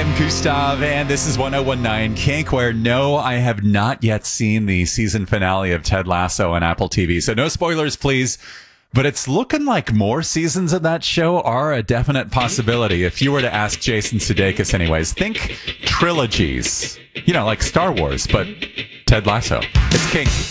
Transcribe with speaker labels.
Speaker 1: I'm Gustav, and this is 1019 Kink, where no, I have not yet seen the season finale of Ted Lasso on Apple TV. So no spoilers, please. But it's looking like more seasons of that show are a definite possibility. If you were to ask Jason Sudeikis anyways, think trilogies. You know, like Star Wars, but Ted Lasso. It's Kink.